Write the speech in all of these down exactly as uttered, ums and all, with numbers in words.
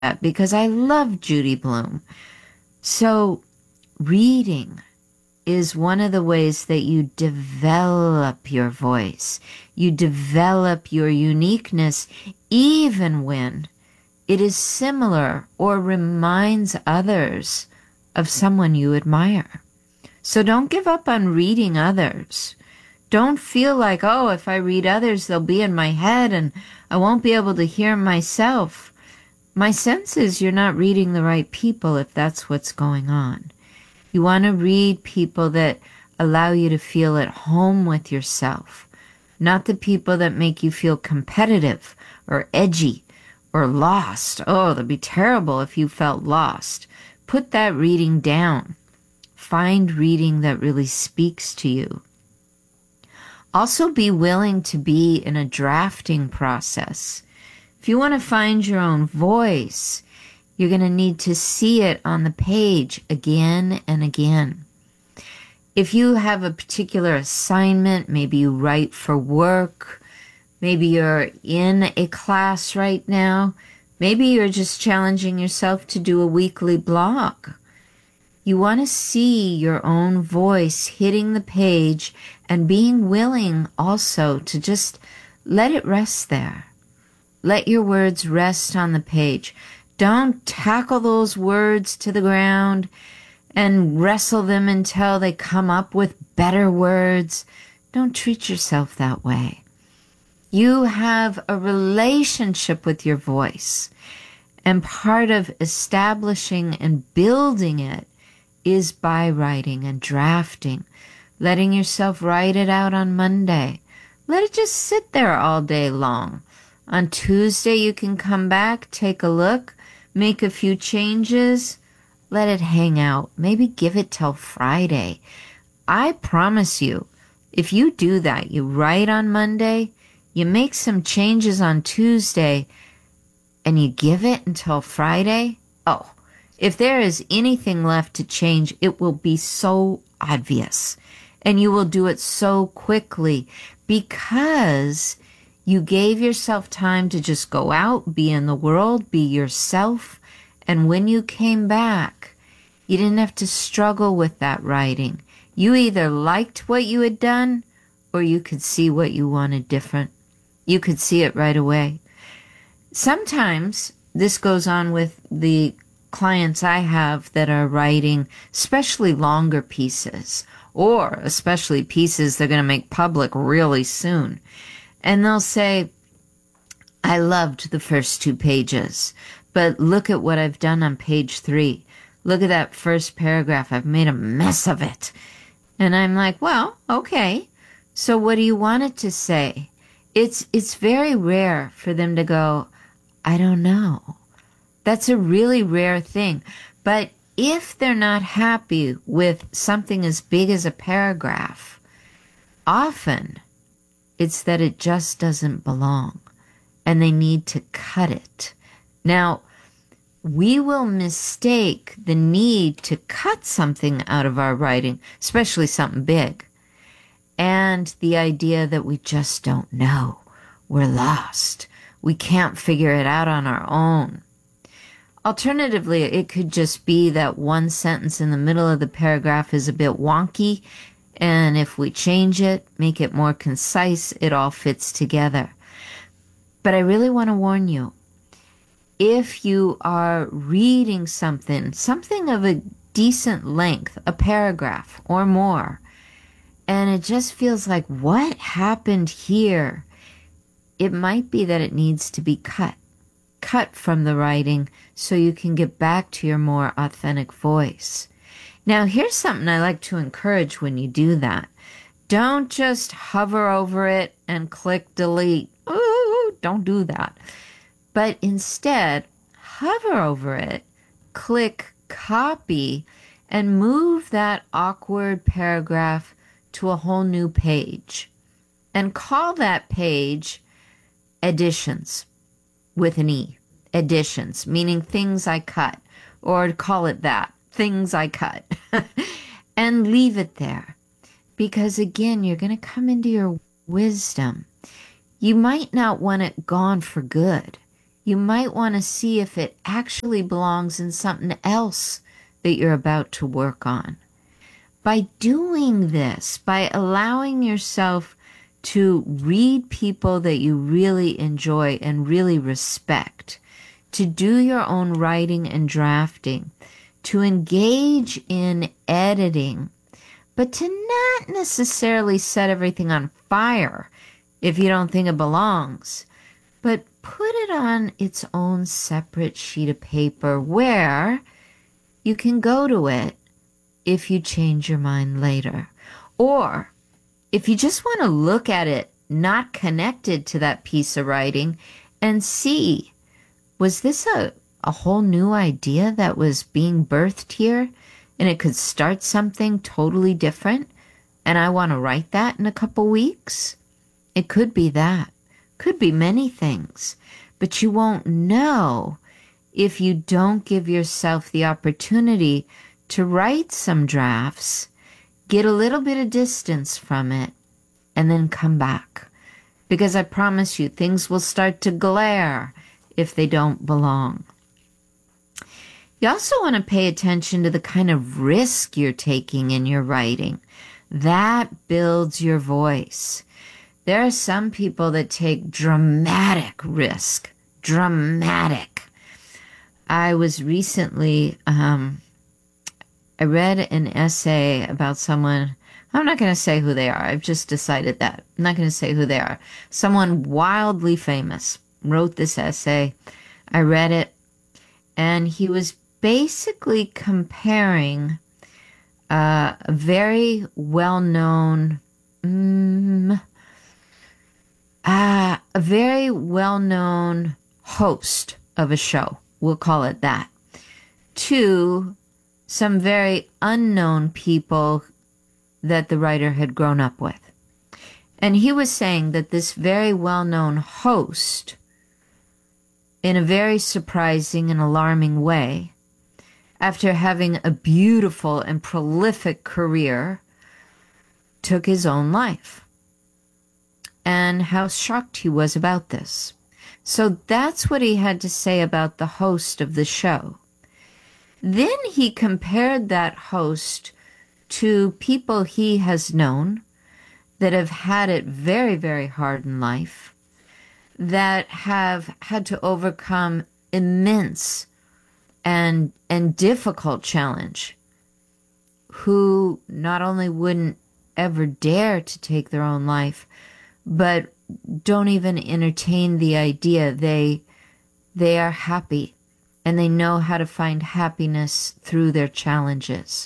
that because I love Judy Blume. So reading is one of the ways that you develop your voice. You develop your uniqueness even when it is similar or reminds others of someone you admire. So don't give up on reading others. Don't feel like, oh, if I read others, they'll be in my head and I won't be able to hear myself. My sense is you're not reading the right people if that's what's going on. You want to read people that allow you to feel at home with yourself, not the people that make you feel competitive or edgy or lost. Oh, that'd be terrible if you felt lost. Put that reading down. Find reading that really speaks to you. Also be willing to be in a drafting process. If you want to find your own voice, you're going to need to see it on the page again and again. If you have a particular assignment, maybe you write for work, maybe you're in a class right now, maybe you're just challenging yourself to do a weekly blog. You want to see your own voice hitting the page and being willing also to just let it rest there. Let your words rest on the page. Don't tackle those words to the ground and wrestle them until they come up with better words. Don't treat yourself that way. You have a relationship with your voice, and part of establishing and building it is by writing and drafting, letting yourself write it out on Monday. Let it just sit there all day long. On Tuesday, you can come back, take a look, make a few changes, let it hang out. Maybe give it till Friday. I promise you, if you do that, you write on Monday, you make some changes on Tuesday, and you give it until Friday, oh, if there is anything left to change, it will be so obvious. And you will do it so quickly because you gave yourself time to just go out, be in the world, be yourself. And when you came back, you didn't have to struggle with that writing. You either liked what you had done or you could see what you wanted different. You could see it right away. Sometimes this goes on with the clients I have that are writing especially longer pieces, or especially pieces they're going to make public really soon. And they'll say, I loved the first two pages, but look at what I've done on page three. Look at that first paragraph. I've made a mess of it. And I'm like, well, okay. So what do you want it to say? It's, it's very rare for them to go, I don't know. That's a really rare thing. But if they're not happy with something as big as a paragraph, often it's that it just doesn't belong and they need to cut it. Now, we will mistake the need to cut something out of our writing, especially something big, and the idea that we just don't know. We're lost. We can't figure it out on our own. Alternatively, it could just be that one sentence in the middle of the paragraph is a bit wonky, and if we change it, make it more concise, it all fits together. But I really want to warn you, if you are reading something, something of a decent length, a paragraph or more, and it just feels like, what happened here? It might be that it needs to be cut. Cut from the writing so you can get back to your more authentic voice. Now, here's something I like to encourage when you do that. Don't just hover over it and click delete. Ooh, don't do that. But instead, hover over it, click copy, and move that awkward paragraph to a whole new page. And call that page additions. With an E, additions, meaning things I cut, or call it that, things I cut, and leave it there. Because again, you're going to come into your wisdom. You might not want it gone for good. You you might want to see if it actually belongs in something else that you're about to work on. By doing this, by allowing yourself to read people that you really enjoy and really respect, to do your own writing and drafting, to engage in editing, but to not necessarily set everything on fire if you don't think it belongs, but put it on its own separate sheet of paper where you can go to it if you change your mind later. Or if you just want to look at it not connected to that piece of writing and see, was this a, a whole new idea that was being birthed here and it could start something totally different and I want to write that in a couple weeks? It could be that. Could be many things. But you won't know if you don't give yourself the opportunity to write some drafts, get a little bit of distance from it, and then come back. Because I promise you, things will start to glare if they don't belong. You also want to pay attention to the kind of risk you're taking in your writing. That builds your voice. There are some people that take dramatic risk. Dramatic. I was recently, um, I read an essay about someone. I'm not going to say who they are. I've just decided that. I'm not going to say who they are. Someone wildly famous wrote this essay. I read it, and he was basically comparing uh, a very well-known, mm, uh, a very well-known host of a show, we'll call it that, to some very unknown people that the writer had grown up with. And he was saying that this very well-known host, in a very surprising and alarming way, after having a beautiful and prolific career, took his own life. And how shocked he was about this. So that's what he had to say about the host of the show. Then he compared that host to people he has known that have had it very, very hard in life, that have had to overcome immense and and difficult challenge, who not only wouldn't ever dare to take their own life, but don't even entertain the idea. They they are happy, and they know how to find happiness through their challenges.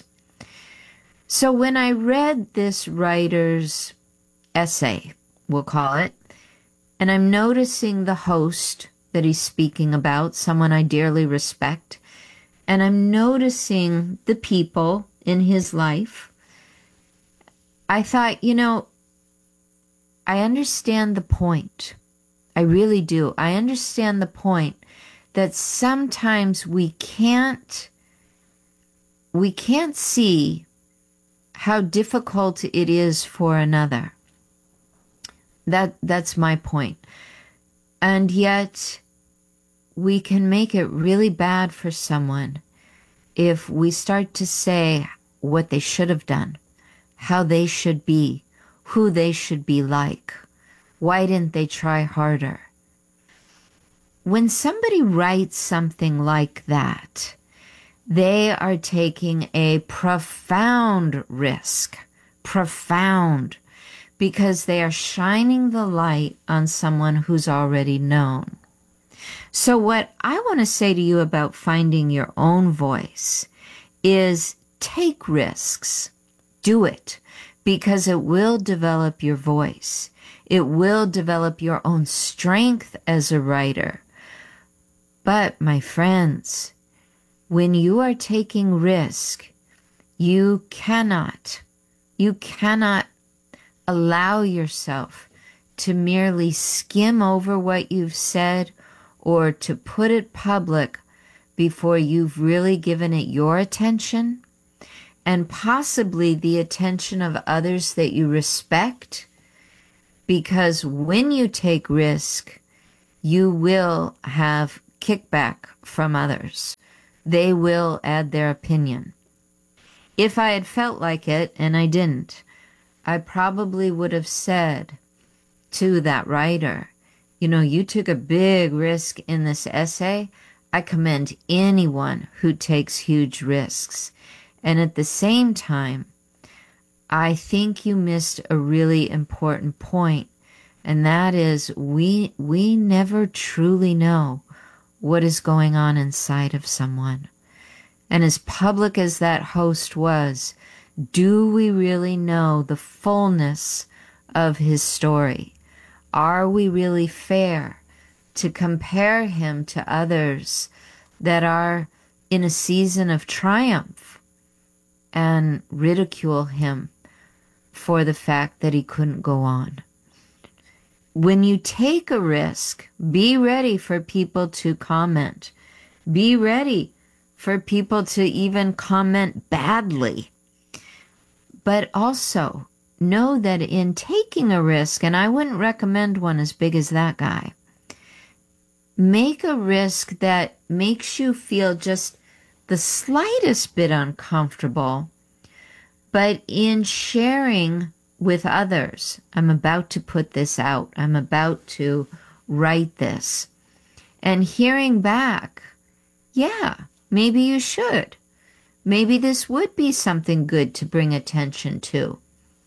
So when I read this writer's essay, we'll call it, and I'm noticing the host that he's speaking about, someone I dearly respect, and I'm noticing the people in his life, I thought, you know, I understand the point. I really do. I understand the point that sometimes we can't, we can't see how difficult it is for another. That that's my point. And yet we can make it really bad for someone if we start to say what they should have done, how they should be, who they should be like. Why didn't they try harder? When somebody writes something like that, they are taking a profound risk, profound, because they are shining the light on someone who's already known. So what I want to say to you about finding your own voice is take risks. Do it, because it will develop your voice. It will develop your own strength as a writer. But, my friends, when you are taking risk, you cannot, you cannot allow yourself to merely skim over what you've said or to put it public before you've really given it your attention and possibly the attention of others that you respect. Because when you take risk, you will have kickback from others. They will add their opinion. If I had felt like it, and I didn't, I probably would have said to that writer, you know, you took a big risk in this essay. I commend anyone who takes huge risks. And at the same time, I think you missed a really important point, and that is we we never truly know what is going on inside of someone. And as public as that host was, do we really know the fullness of his story? Are we really fair to compare him to others that are in a season of triumph and ridicule him for the fact that he couldn't go on? When you take a risk, be ready for people to comment. Be ready for people to even comment badly. But also know that in taking a risk, and I wouldn't recommend one as big as that guy, make a risk that makes you feel just the slightest bit uncomfortable. But in sharing with others, I'm about to put this out, I'm about to write this, and hearing back, yeah, maybe you should. Maybe this would be something good to bring attention to.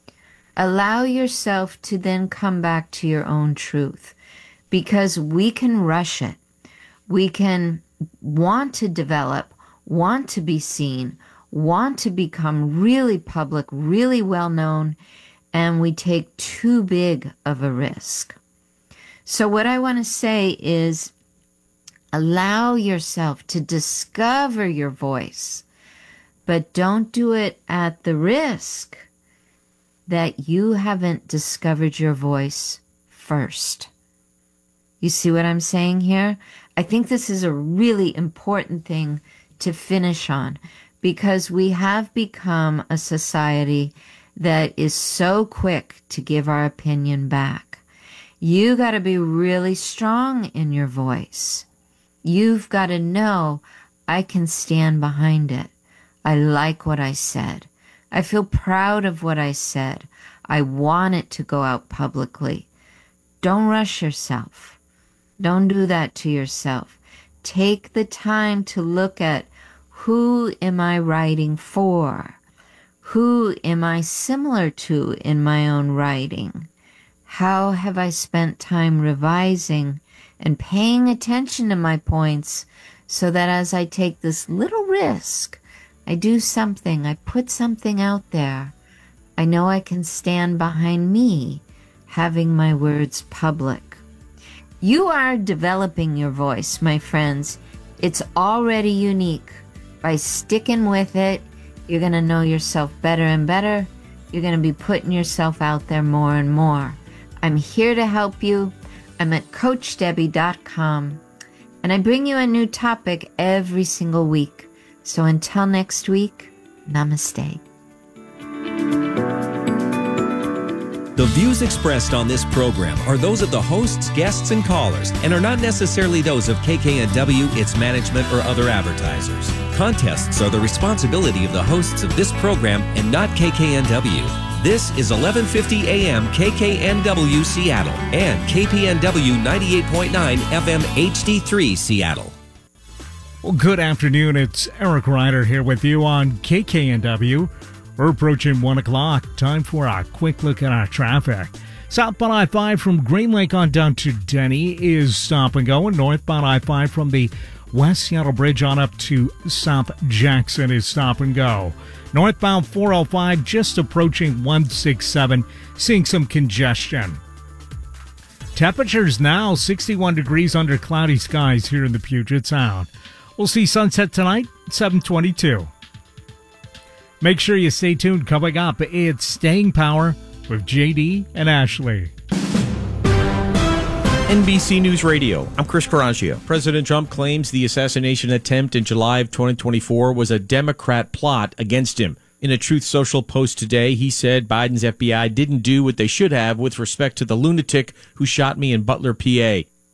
Allow yourself to then come back to your own truth, because we can rush it. We can want to develop, want to be seen, want to become really public, really well known, and we take too big of a risk. So what I want to say is allow yourself to discover your voice, but don't do it at the risk that you haven't discovered your voice first. You see what I'm saying here? I think this is a really important thing to finish on, because we have become a society that is so quick to give our opinion back. You got to be really strong in your voice. You've got to know, I can stand behind it. I like what I said. I feel proud of what I said. I want it to go out publicly. Don't rush yourself. Don't do that to yourself. Take the time to look at, who am I writing for? Who am I similar to in my own writing? How have I spent time revising and paying attention to my points so that as I take this little risk, I do something, I put something out there, I know I can stand behind me having my words public. You are developing your voice, my friends. It's already unique. By sticking with it, you're going to know yourself better and better. You're going to be putting yourself out there more and more. I'm here to help you. I'm at coach debbie dot com, and I bring you a new topic every single week. So until next week, namaste. The views expressed on this program are those of the hosts, guests, and callers, and are not necessarily those of K K N W, its management, or other advertisers. Contests are the responsibility of the hosts of this program and not K K N W. This is eleven fifty A M K K N W Seattle and K P N W ninety-eight point nine F M H D three Seattle. Well, good afternoon. It's Eric Ryder here with you on K K N W. We're approaching one o'clock. Time for a quick look at our traffic. Southbound I five from Green Lake on down to Denny is stop and go. And northbound I five from the West Seattle Bridge on up to South Jackson is stop and go. Northbound four oh five just approaching one sixty-seven, seeing some congestion. Temperatures now sixty-one degrees under cloudy skies here in the Puget Sound. We'll see sunset tonight, seven twenty-two. Make sure you stay tuned. Coming up, it's Staying Power with J D and Ashley. N B C News Radio, I'm Chris Coraggio. President Trump claims the assassination attempt in July of twenty twenty-four was a Democrat plot against him. In a Truth Social post today, he said Biden's F B I didn't do what they should have with respect to the lunatic who shot me in Butler, P A.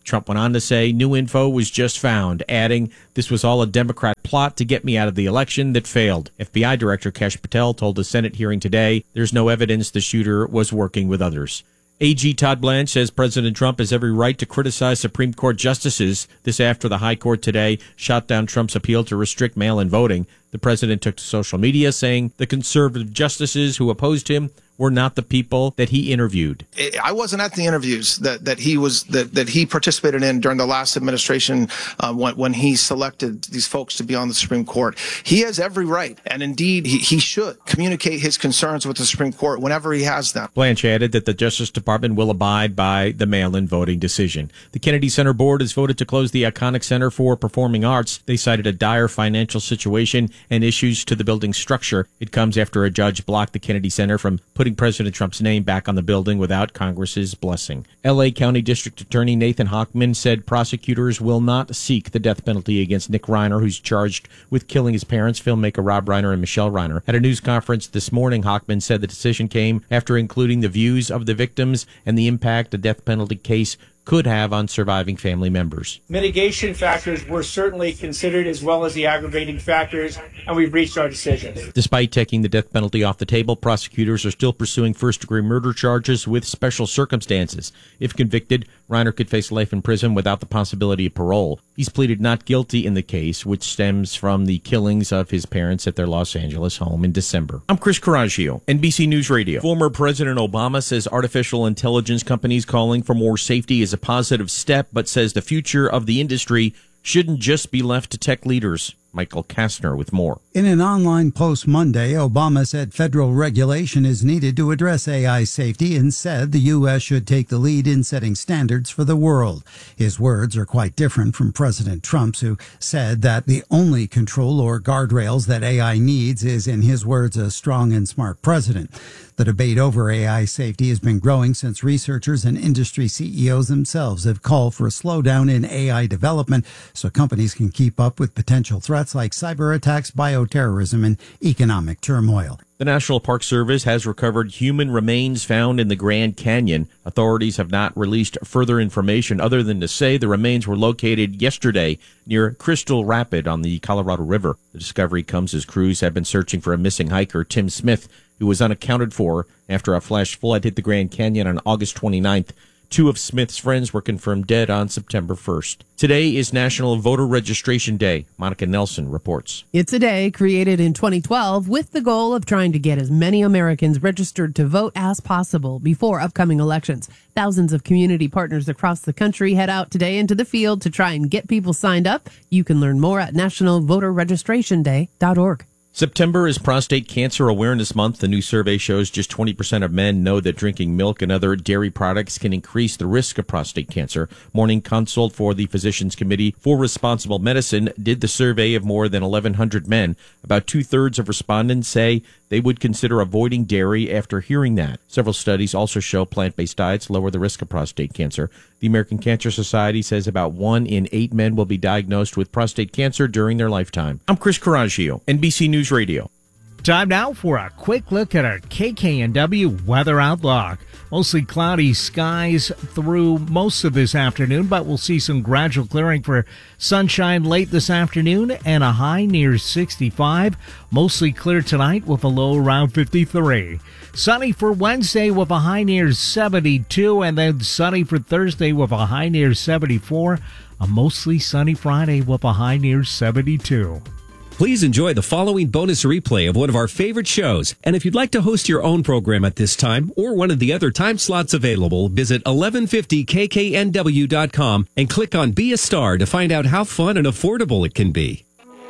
Trump went on to say new info was just found, adding, this was all a Democrat plot to get me out of the election that failed. F B I Director Kash Patel told a Senate hearing today there's no evidence the shooter was working with others. A G Todd Blanche says President Trump has every right to criticize Supreme Court justices. This after the High Court today shot down Trump's appeal to restrict mail-in voting. The president took to social media saying the conservative justices who opposed him were not the people that he interviewed. I wasn't at the interviews that, that he was that, that he participated in during the last administration uh, when, when he selected these folks to be on the Supreme Court. He has every right, and indeed he, he should communicate his concerns with the Supreme Court whenever he has them. Blanche added that the Justice Department will abide by the mail-in voting decision. The Kennedy Center Board has voted to close the iconic Center for Performing Arts. They cited a dire financial situation and issues to the building's structure. It comes after a judge blocked the Kennedy Center from putting President Trump's name back on the building without Congress's blessing. L A County District Attorney Nathan Hochman said prosecutors will not seek the death penalty against Nick Reiner, who's charged with killing his parents, filmmaker Rob Reiner and Michelle Reiner. At a news conference this morning, Hochman said the decision came after including the views of the victims and the impact a death penalty case could have on surviving family members. Mitigation factors were certainly considered, as well as the aggravating factors, and we've reached our decision. Despite taking the death penalty off the table, prosecutors are still pursuing first-degree murder charges with special circumstances. If convicted, Reiner could face life in prison without the possibility of parole. He's pleaded not guilty in the case, which stems from the killings of his parents at their Los Angeles home in December. I'm Chris Coraggio, N B C News Radio. Former President Obama says artificial intelligence companies calling for more safety is a positive step, but says the future of the industry shouldn't just be left to tech leaders. Michael Kastner with more. In an online post Monday, Obama said federal regulation is needed to address A I safety and said the U S should take the lead in setting standards for the world. His words are quite different from President Trump's, who said that the only control or guardrails that A I needs is, in his words, a strong and smart president. The debate over A I safety has been growing since researchers and industry C E Os themselves have called for a slowdown in A I development so companies can keep up with potential threats like cyber attacks, bioterrorism, and economic turmoil. The National Park Service has recovered human remains found in the Grand Canyon. Authorities have not released further information other than to say the remains were located yesterday near Crystal Rapid on the Colorado River. The discovery comes as crews have been searching for a missing hiker, Tim Smith, who was unaccounted for after a flash flood hit the Grand Canyon on August twenty-ninth. Two of Smith's friends were confirmed dead on September first. Today is National Voter Registration Day. Monica Nelson reports. It's a day created in twenty twelve with the goal of trying to get as many Americans registered to vote as possible before upcoming elections. Thousands of community partners across the country head out today into the field to try and get people signed up. You can learn more at national voter registration day dot org. September is Prostate Cancer Awareness Month. The new survey shows just twenty percent of men know that drinking milk and other dairy products can increase the risk of prostate cancer. Morning Consult for the Physicians Committee for Responsible Medicine did the survey of more than eleven hundred men. About two-thirds of respondents say they would consider avoiding dairy after hearing that. Several studies also show plant-based diets lower the risk of prostate cancer. The American Cancer Society says about one in eight men will be diagnosed with prostate cancer during their lifetime. I'm Chris Coraggio, N B C News Radio. Time now for a quick look at our K K N W weather outlook. Mostly cloudy skies through most of this afternoon, but we'll see some gradual clearing for sunshine late this afternoon and a high near sixty-five. Mostly clear tonight with a low around fifty-three. Sunny for Wednesday with a high near seventy-two, and then sunny for Thursday with a high near seventy-four. A mostly sunny Friday with a high near seventy-two. Please enjoy the following bonus replay of one of our favorite shows. And if you'd like to host your own program at this time or one of the other time slots available, visit eleven fifty K K N W dot com and click on Be a Star to find out how fun and affordable it can be.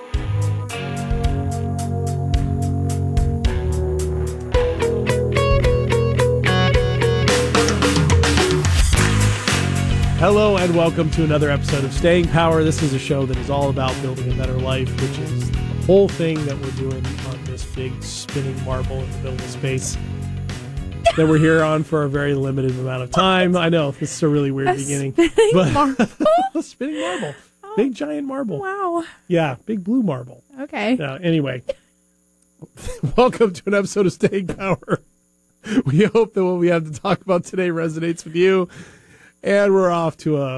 Hello and welcome to another episode of Staying Power. This is a show that is all about building a better life, which is the whole thing that we're doing on this big spinning marble in the middle of space that we're here on for a very limited amount of time. I know, this is a really weird a beginning. Spinning but marble? A spinning marble. Big giant marble. Wow. Yeah, big blue marble. Okay. Uh, anyway, welcome to an episode of Staying Power. We hope that what we have to talk about today resonates with you. And we're off to a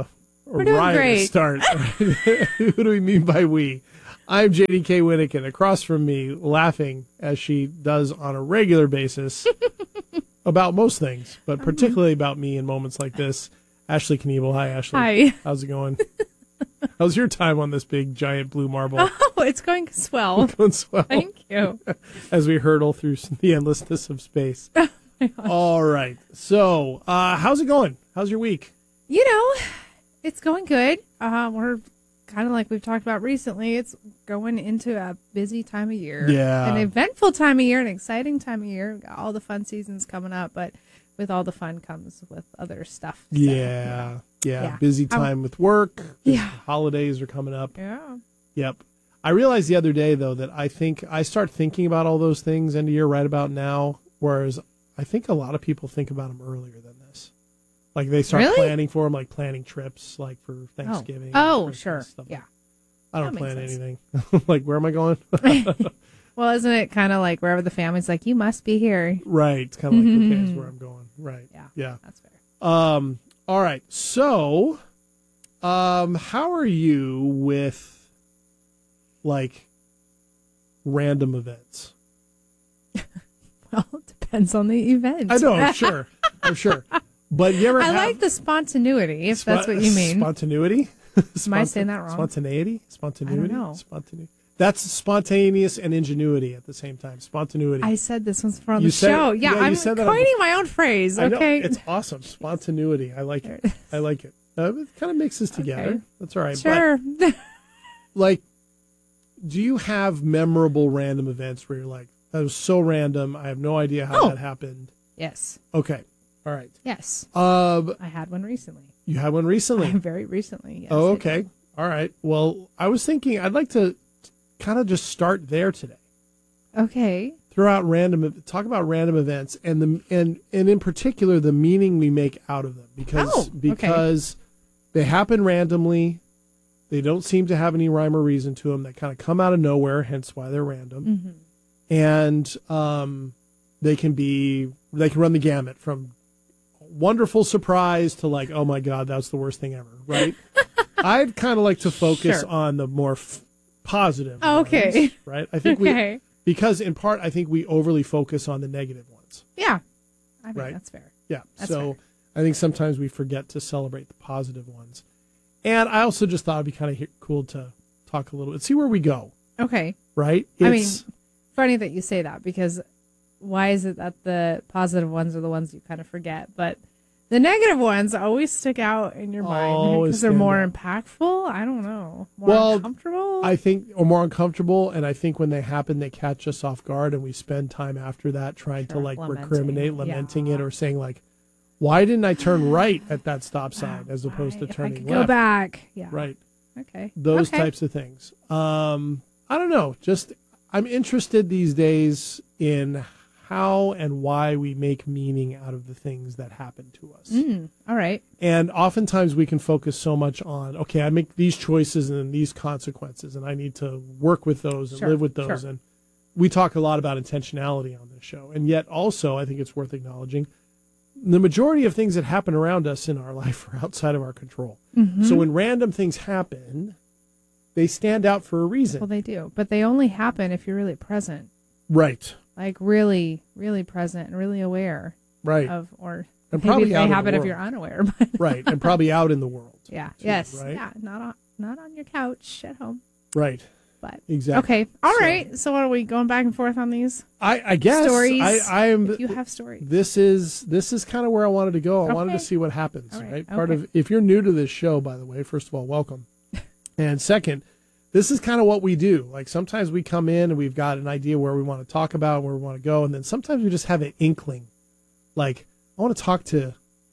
a We're doing riotous great. start. Who do we mean by we? I'm J D K Winnick, and across from me, laughing as she does on a regular basis about most things, but particularly about me in moments like this, Ashley Knievel. Hi, Ashley. Hi. How's it going? How's your time on this big, giant blue marble? Oh, it's going swell. Going swell. Thank you. As we hurtle through the endlessness of space. All right. So, uh, how's it going? How's your week? You know, it's going good. Uh, we're kind of like we've talked about recently. It's going into a busy time of year. Yeah. An eventful time of year, an exciting time of year. We've got all the fun seasons coming up, but with all the fun comes with other stuff. So, Yeah. Yeah. Yeah. Busy I'm- time with work. Busy Yeah. Holidays are coming up. Yeah. Yep. I realized the other day, though, that I think I start thinking about all those things end of year right about now, whereas I think a lot of people think about them earlier than this. Like they start Really? planning for them, like planning trips, like for Thanksgiving. Oh, Christmas, sure. stuff. Yeah. I don't That makes plan sense. anything. Like, where am I going? Well, isn't it kind of like wherever the family's like, you must be here? Right. It's kind of like, okay, that's where I'm going. Right. Yeah. Yeah. That's fair. Um, all right. So, um, how are you with like random events? Well, it depends on the event. I know, I'm sure. I'm sure. But you ever I have like the spontaneity, if that's spo- what you mean. Spontaneity? Am I saying that wrong? Spontaneity? Spontaneity? know. Spontaneity. That's spontaneous and ingenuity at the same time. Spontaneity. I said this one's for on You the said- show. yeah, Yeah, you I'm said that on- coining my own phrase. I know, Okay. it's awesome. Spontaneity. I like it. There it I like it. Uh, it kind of mixes together. Okay. That's all right. Sure. But, like, do you have memorable random events where you're like, that was so random. I have no idea how Oh. that happened. Yes. Okay. All right. Yes. Um, I had one recently. you had one recently. Very recently. Yes, Oh, I okay. did. All right. Well, I was thinking I'd like to kind of just start there today. Okay. Throw out random, talk about random events and the and and in particular the meaning we make out of them because Oh, okay. because they happen randomly. They don't seem to have any rhyme or reason to them. They kind of come out of nowhere, hence why they're random. Mm-hmm. And um, they can be they can run the gamut from wonderful surprise to like, oh my God, that's the worst thing ever, right? I'd kind of like to focus Sure. on the more f- positive Okay. ones, right? I think we Okay. because in part I think we overly focus on the negative ones. Yeah. I mean, Right. that's fair. Yeah. That's so fair. I think sometimes we forget to celebrate the positive ones. And I also just thought it'd be kind of he- cool to talk a little bit, see where we go, Okay. right? I mean, It's- funny that you say that because why is it that the positive ones are the ones you kind of forget, but the negative ones always stick out in your mind Always because they're stand more out. impactful? I don't know. More Well, uncomfortable? I think, or more uncomfortable, and I think when they happen, they catch us off guard, and we spend time after that trying to Sure, like lamenting, recriminate, yeah. lamenting it, or saying like, "Why didn't I turn right at that stop sign as opposed to Right, if I turning could left?" go back. Yeah. Right, Okay. those Okay. types of things. Um, I don't know. Just I'm interested these days in how and why we make meaning out of the things that happen to us. Mm, all right. And oftentimes we can focus so much on, okay, I make these choices and these consequences, and I need to work with those and Sure, live with those. sure. And we talk a lot about intentionality on this show. And yet also, I think it's worth acknowledging, the majority of things that happen around us in our life are outside of our control. Mm-hmm. So when random things happen, they stand out for a reason. Well, they do, but they only happen if you're really present, right, like really, really present and really aware right, of, or And maybe probably they out in the happen if world. you're unaware. But right. And probably out in the world. yeah, too, yes, right? yeah, not on, not on your couch at home, Right. but Exactly. okay, all So- right. So, what are we going back and forth on these I, I guess stories? I, I am. If you have stories, This is this is kind of where I wanted to go. I wanted to Okay. see what happens. All Right. right, Part okay. of if you're new to this show, by the way, first of all, welcome. And second, this is kind of what we do. Like sometimes we come in and we've got an idea where we want to talk about, where we want to go, and then sometimes we just have an inkling. Like I want to talk to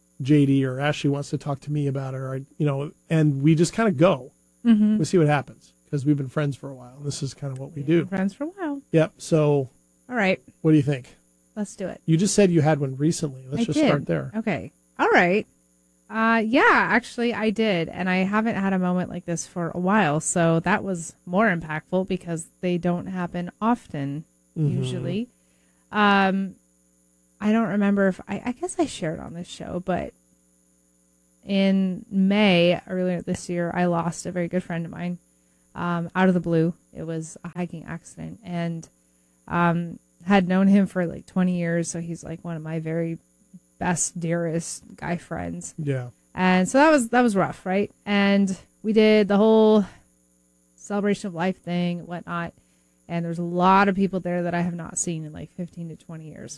J D or Ashley wants to talk to me about it, or you know, and we just kind of go. mm-hmm. We see what happens because we've been friends for a while, and this is kind of what we do. friends for a while. Yep. So, All right, what do you think? let's do it. You just said you had one recently. Let's I just did. start there. Okay. All right. Uh, yeah, actually, I did, and I haven't had a moment like this for a while, so that was more impactful because they don't happen often. Mhm. Usually, um, I don't remember if I, I guess I shared on this show, but in May earlier this year, I lost a very good friend of mine um, out of the blue. It was a hiking accident, and um, had known him for like twenty years. So he's like one of my very best, dearest guy friends. Yeah. And so that was that was rough, right? And we did the whole celebration of life thing, whatnot. And there's a lot of people there that I have not seen in like fifteen to twenty years.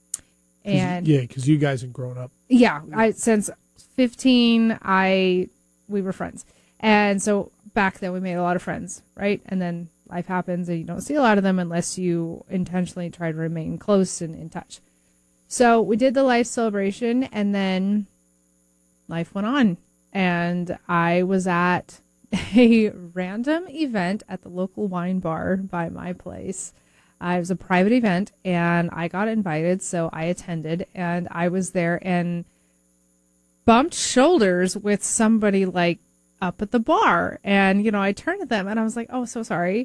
And yeah, because you guys have grown up. Yeah, I since fifteen, I we were friends, and so back then we made a lot of friends, right? And then life happens, and you don't see a lot of them unless you intentionally try to remain close and in touch. So we did the life celebration, and then life went on, and I was at a random event at the local wine bar by my place. Uh, it was a private event, and I got invited, so I attended, and I was there and bumped shoulders with somebody, like, up at the bar. And, you know, I turned to them, and I was like, oh, so sorry.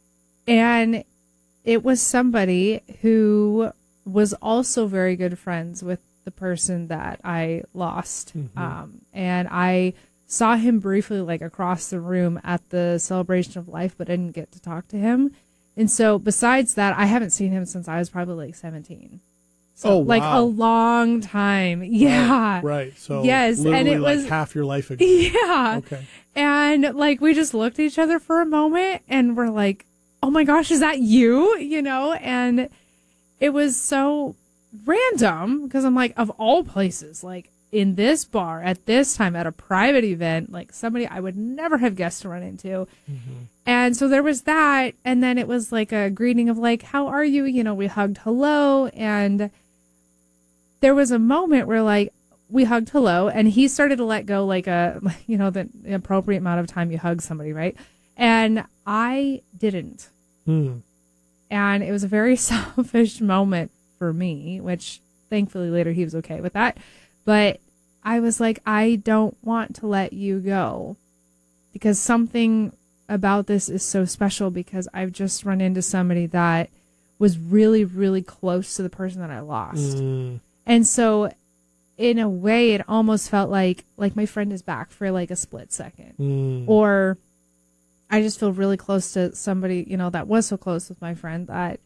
And it was somebody who was also very good friends with the person that I lost. Mm-hmm. Um, and I saw him briefly, like, across the room at the celebration of life, but I didn't get to talk to him. And so besides that, I haven't seen him since I was probably like seventeen. So, oh, wow. Like a long time. Yeah. Right. right. So yes. literally and it like was half your life ago. Yeah. Okay. And like we just looked at each other for a moment and we're like, oh my gosh, is that you? You know, and it was so random because I'm like, of all places, like in this bar at this time at a private event, like somebody I would never have guessed to run into. Mm-hmm. And so there was that. And then it was like a greeting of like, how are you? You know, we hugged hello. And there was a moment where like we hugged hello and he started to let go like a, you know, the appropriate amount of time you hug somebody, right? And I didn't. Mm. And it was a very selfish moment for me, which thankfully later he was okay with that. But I was like, I don't want to let you go because something about this is so special because I've just run into somebody that was really, really close to the person that I lost. Mm. And so in a way, it almost felt like, like my friend is back for like a split second. Mm. Or I just feel really close to somebody, you know, that was so close with my friend that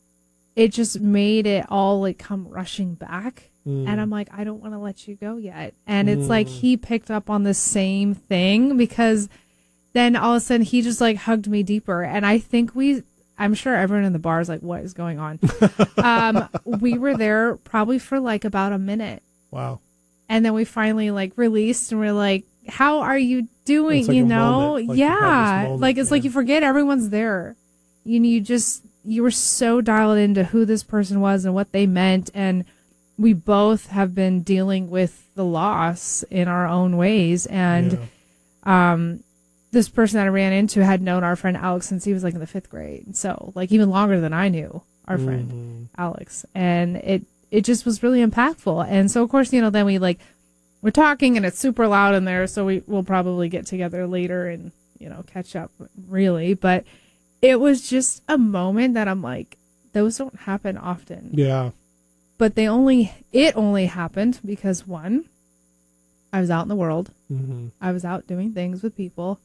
it just made it all like come rushing back. Mm. And I'm like, I don't want to let you go yet. And it's mm. like he picked up on the same thing because then all of a sudden he just like hugged me deeper. And I think we, I'm sure everyone in the bar is like, what is going on? um, we were there probably for like about a minute. Wow. And then we finally like released and we're like, how are you doing? Like you know? Like yeah. moment, like it's yeah. like you forget everyone's there. You you just, you were so dialed into who this person was and what they meant. And we both have been dealing with the loss in our own ways. And, yeah. um, this person that I ran into had known our friend Alex since he was like in the fifth grade. So like even longer than I knew our friend mm-hmm. Alex. And it, it just was really impactful. And so of course, you know, then we like, we're talking and it's super loud in there. So we will probably get together later and, you know, catch up really. But it was just a moment that I'm like, those don't happen often. Yeah. But they only, it only happened because one, I was out in the world. Mm-hmm. I was out doing things with people.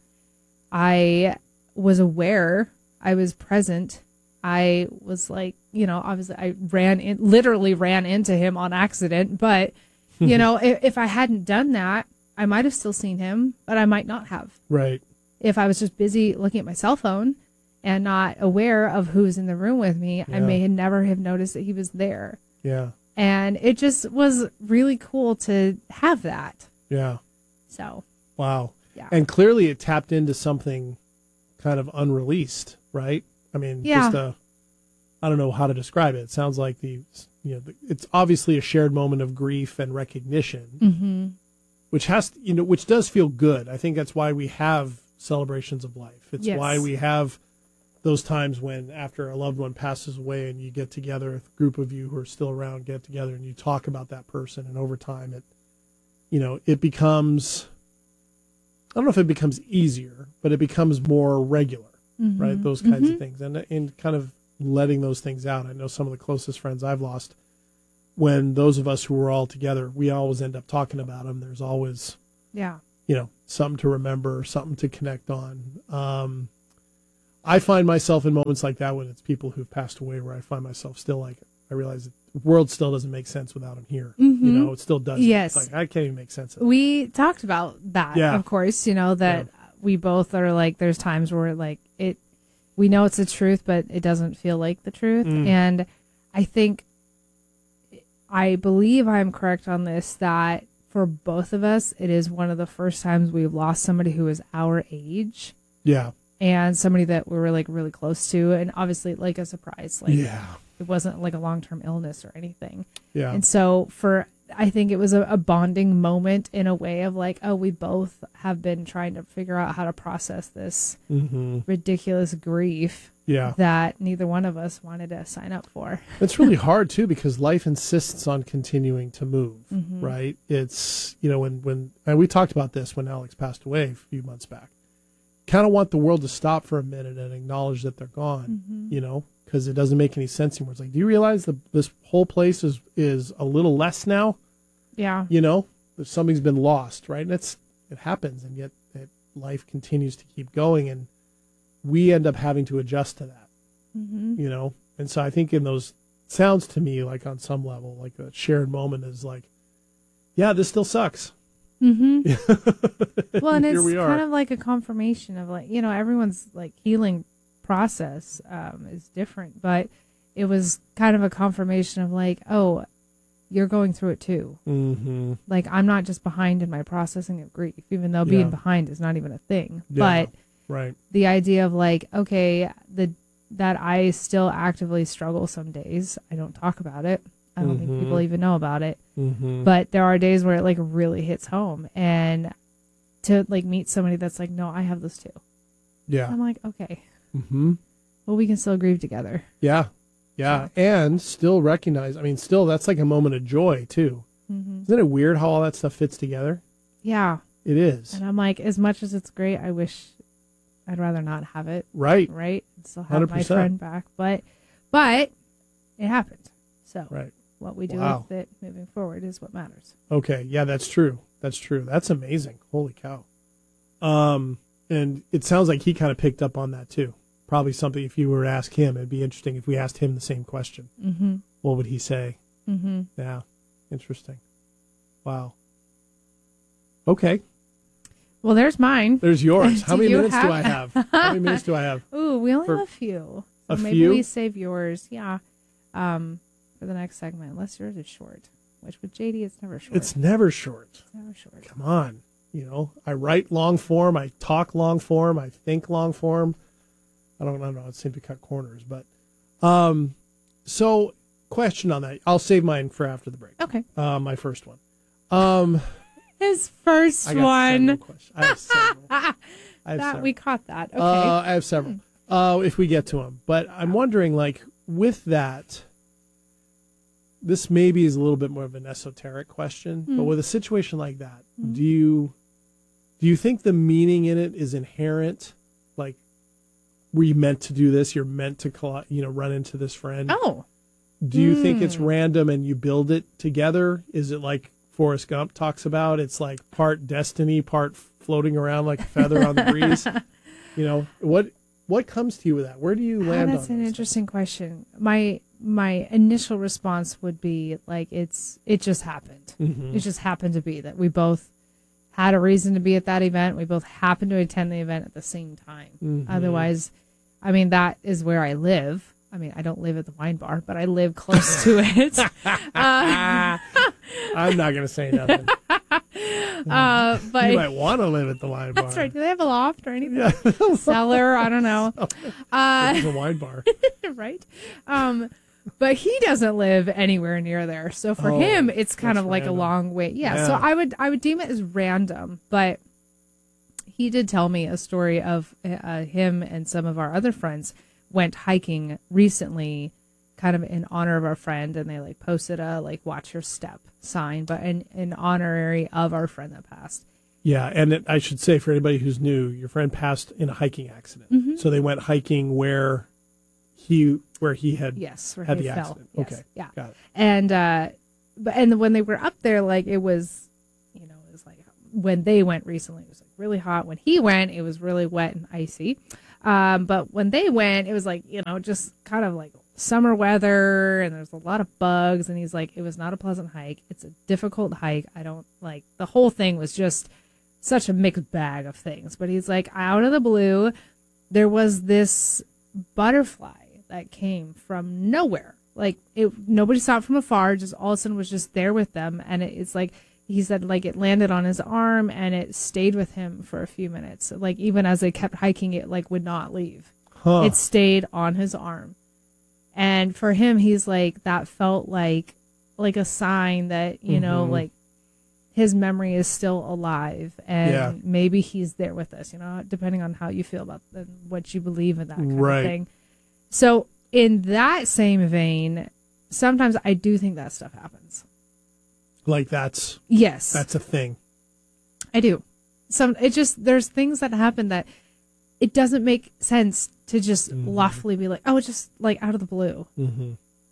I was aware. I was present. I was like, you know, obviously I ran in, literally ran into him on accident. But, you know, if, if I hadn't done that, I might have still seen him, but I might not have. Right. If I was just busy looking at my cell phone and not aware of who's in the room with me, yeah. I may never have noticed that he was there. Yeah. And it just was really cool to have that. Yeah. So. Wow. Yeah. And clearly it tapped into something kind of unreleased, right? I mean, yeah. just a, I don't know how to describe it. It sounds like the, you know, the, it's obviously a shared moment of grief and recognition, mm-hmm. which has, to, you know, which does feel good. I think that's why we have celebrations of life. It's yes. why we have those times when after a loved one passes away and you get together, a group of you who are still around get together and you talk about that person. And over time, it, you know, it becomes, I don't know if it becomes easier, but it becomes more regular, mm-hmm. right? Those kinds mm-hmm. of things. And, and kind of letting those things out. I know some of the closest friends I've lost, when those of us who were all together, we always end up talking about them. There's always Yeah. You know, something to remember, something to connect on. Um, I find myself in moments like that when it's people who've passed away, where I find myself still like, I realize that the world still doesn't make sense without him here. Mm-hmm. You know, it still doesn't. Yes. It's like, I can't even make sense of it. We talked about that, Yeah. of course, you know, that Yeah. we both are like, there's times where like it, we know it's the truth, but it doesn't feel like the truth. Mm. And I think, I believe I'm correct on this, that for both of us, it is one of the first times we've lost somebody who is our age. Yeah. And somebody that we were like really close to, and obviously like a surprise. Like Yeah. it wasn't like a long-term illness or anything. Yeah. And so for, I think it was a, a bonding moment in a way of like, oh, we both have been trying to figure out how to process this Mm-hmm. ridiculous grief Yeah. that neither one of us wanted to sign up for. It's really hard too, because life insists on continuing to move, Mhm. right? It's, you know, when, when, and we talked about this when Alex passed away a few months back, kind of want the world to stop for a minute and acknowledge that they're gone, Mhm. you know, because it doesn't make any sense anymore. It's like, do you realize that this whole place is, is a little less now? Yeah. You know, that something's been lost, right? And it's, it happens, and yet it, life continues to keep going, and we end up having to adjust to that, Mm-hmm. you know? And so I think in those, sounds to me like on some level, like a shared moment is like, yeah, this still sucks. Mm-hmm. Well, and Here it's we are. kind of like a confirmation of like, you know, everyone's like healing process um, is different, but it was kind of a confirmation of like, oh, you're going through it too. Mm-hmm. Like, I'm not just behind in my processing of grief, even though being Yeah. behind is not even a thing. Yeah. But Right. the idea of like, okay, the that I still actively struggle some days. I don't talk about it. I don't think Mhm. people even know about it. Mm-hmm. But there are days where it like really hits home, and to like meet somebody that's like, no, I have this too. Yeah. I'm like, okay, Mm-hmm. well, we can still grieve together. Yeah. Yeah. And still recognize, I mean, still, that's like a moment of joy too. Mm-hmm. Isn't it weird how all that stuff fits together? Yeah. It is. And I'm like, as much as it's great, I wish I'd rather not have it. Right. Right. And still have one hundred my percent. friend back. But, but it happened. So Right. what we do Wow. with it moving forward is what matters. Okay. Yeah, that's true. That's true. That's amazing. Holy cow. Um, and it sounds like he kind of picked up on that too. Probably something, if you were to ask him, it'd be interesting if we asked him the same question. Mm-hmm. What would he say? Mm-hmm. Yeah. Interesting. Wow. Okay. Well, there's mine. There's yours. How Do many you minutes do have- I have? How many minutes do I have? Ooh, we only For- have a few. a So maybe few? we save yours. Yeah. Um, for the next segment, unless yours is short, which with J D, it's never short. It's never short. It's never short. Come on. You know, I write long form. I talk long form. I think long form. I don't, I don't know. It seems to cut corners, but, um, so question on that. I'll save mine for after the break. Okay. Uh, my first one. Um, His first I got one. several questions. I have several. I have that several. we caught that. Okay. Uh, I have several. Uh, if we get to them, but I'm wondering, like, with that, this maybe is a little bit more of an esoteric question, but Hmm. with a situation like that, do you do you think the meaning in it is inherent? Like, were you meant to do this? You're meant to, coll- you know, run into this friend. Oh. Do you think it's Hmm. random and you build it together? Is it like Forrest Gump talks about? It's like part destiny, part floating around like a feather on the breeze. You know, what what comes to you with that? Where do you Oh, land that's on an those interesting question. My my initial response would be like it's it just happened. Mhm. It just happened to be that we both had a reason to be at that event. We both happened to attend the event at the same time. Mhm. Otherwise, I mean, that is where I live. I mean, I don't live at the wine bar, but I live close to it. Uh, I'm not going to say nothing. uh, but You might want to live at the wine bar. that's right. Do they have a loft or anything? Yeah. Cellar? I don't know. Uh, It's a wine bar. right? Um, but he doesn't live anywhere near there, so for Oh, him, it's kind that's of like random. a long way. Yeah, so Yeah. I would I would deem it as random, but he did tell me a story of uh, him and some of our other friends went hiking recently, kind of in honor of our friend, and they like posted a like "Watch Your Step" sign, but in in honorary of our friend that passed. Yeah, and it, I should say for anybody who's new, your friend passed in a hiking accident. Mhm. So they went hiking where he where he had Yes, where had he the fell. accident. Yes, Okay, yeah. got it. And uh, but and when they were up there, like it was, you know, it was like when they went recently, it was like really hot. When he went, it was really wet and icy. Um, but when they went, it was like, you know, just kind of like summer weather, and there's a lot of bugs. And he's like, it was not a pleasant hike. It's a difficult hike. I don't like, the whole thing was just such a mixed bag of things. But he's like, out of the blue, there was this butterfly that came from nowhere. Like, it, nobody saw it from afar, just all of a sudden was just there with them. And it, it's like, he said, like, it landed on his arm and it stayed with him for a few minutes. Like, even as they kept hiking, it like would not leave. Huh. It stayed on his arm. And for him, he's like, that felt like like a sign that, you mm-hmm. know, like his memory is still alive, and yeah. maybe he's there with us, you know, depending on how you feel about the, what you believe in, that kind right. of thing. So in that same vein, sometimes I do think that stuff happens. Like that's yes, that's a thing. I do. Some it just there's things that happen that it doesn't make sense to just mm-hmm. loftily be like, oh, it's just like out of the blue. Mm-hmm.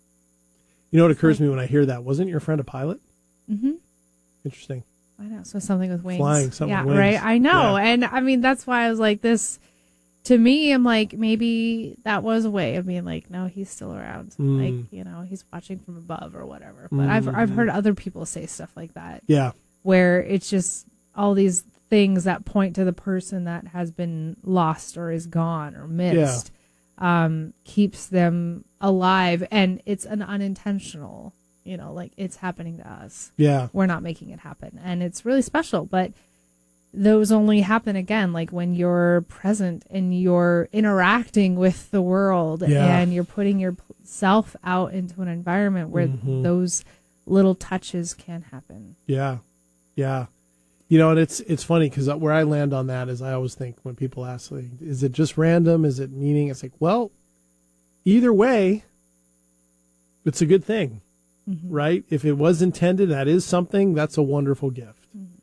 You know what occurs like, to me when I hear that? Wasn't your friend a pilot? Mm-hmm. Interesting. I know. So something with wings. Flying, something yeah, with wings. Right. I know. Yeah. And I mean, that's why I was like this. To me, I'm like, maybe that was a way of being like, no, he's still around. Mm. Like, you know, he's watching from above or whatever. But mm. I've I've heard other people say stuff like that. Yeah. Where it's just all these things that point to the person that has been lost or is gone or missed, yeah. um, keeps them alive. And it's an unintentional, you know, like it's happening to us. Yeah. We're not making it happen. And it's really special. But those only happen again, like when you're present and you're interacting with the world yeah. and you're putting yourself out into an environment where mm-hmm. those little touches can happen. Yeah. Yeah. You know, and it's, it's funny because where I land on that is I always think when people ask, like, is it just random? Is it meaning? It's like, well, either way, it's a good thing, mm-hmm. right? If it was intended, that is something, that's a wonderful gift.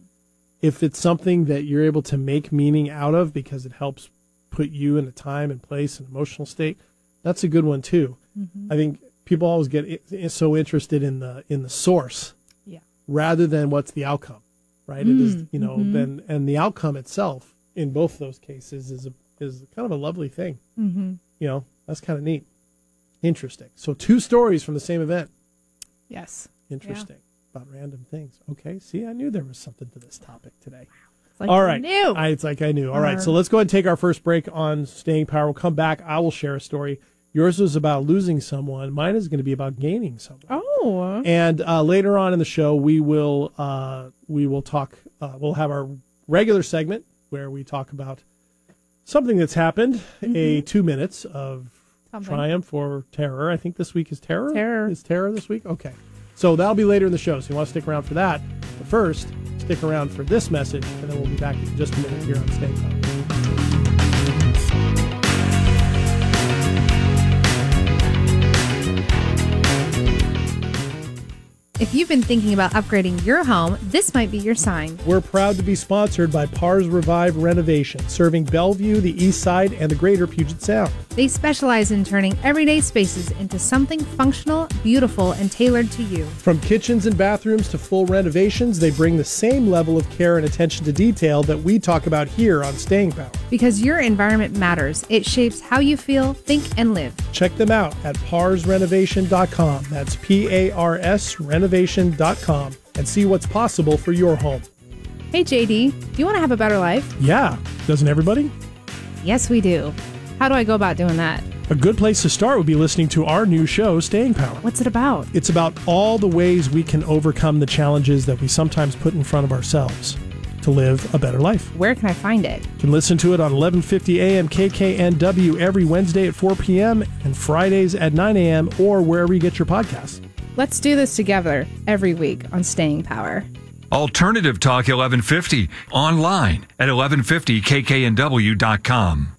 If it's something that you're able to make meaning out of because it helps put you in a time and place and emotional state, that's a good one too. Mm-hmm. I think people always get so interested in the in the source, yeah, rather than what's the outcome, right? Mm, it is, you know, mm-hmm. then and the outcome itself in both those cases is a, is kind of a lovely thing. Mm-hmm. You know, that's kind of neat, interesting. So two stories from the same event. Yes, interesting. Yeah. About random things. Okay, see, I knew there was something to this topic today. It's like All right. I knew. I, it's like I knew. All right, so let's go ahead and take our first break on Staying Power. We'll come back. I will share a story. Yours was about losing someone. Mine is going to be about gaining someone. Oh. And uh, later on in the show, we will uh, we will talk. Uh, we'll have our regular segment where we talk about something that's happened. Mm-hmm. A two minutes of something. Triumph or terror. I think this week is terror. Terror. Is terror this week? Okay. So that'll be later in the show, so you want to stick around for that. But first, stick around for this message, and then we'll be back in just a minute here on Staying Power. If you've been thinking about upgrading your home, this might be your sign. We're proud to be sponsored by Pars Revive Renovation, serving Bellevue, the East Side, and the greater Puget Sound. They specialize in turning everyday spaces into something functional, beautiful, and tailored to you. From kitchens and bathrooms to full renovations, they bring the same level of care and attention to detail that we talk about here on Staying Power. Because your environment matters. It shapes how you feel, think, and live. Check them out at pars renovation dot com. That's P A R S renovation dot com and see what's possible for your home. Hey, J D, do you want to have a better life? Yeah. Doesn't everybody? Yes, we do. How do I go about doing that? A good place to start would be listening to our new show, Staying Power. What's it about? It's about all the ways we can overcome the challenges that we sometimes put in front of ourselves to live a better life. Where can I find it? You can listen to it on eleven fifty A M K K N W every Wednesday at four p.m. and Fridays at nine a.m. or wherever you get your podcasts. Let's do this together every week on Staying Power. Alternative Talk eleven fifty, online at eleven fifty K K N W dot com.